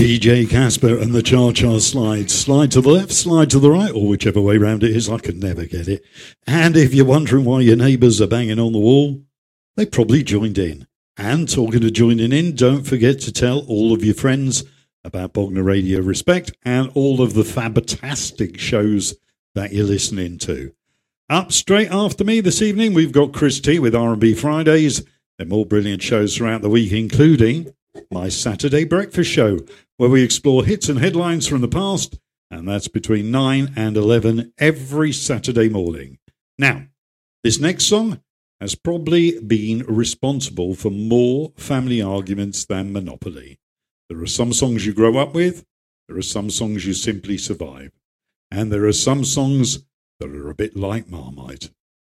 DJ Casper and the Cha Cha Slide. Slide to the left, slide to the right, or whichever way round it is. I could never get it. And if you're wondering why your neighbours are banging on the wall, they probably joined in. And talking of joining in, don't forget to tell all of your friends about Bognor Radio Respect and all of the fantastic shows that you're listening to. Up straight after me this evening, we've got Chris T with R&B Fridays and more brilliant shows throughout the week, including my Saturday Breakfast Show, where we explore hits and headlines from the past, and that's between 9 and 11 every Saturday morning. Now, this next song has probably been responsible for more family arguments than Monopoly. There are some songs you grow up with, there are some songs you simply survive, and there are some songs that are a bit like Marmite.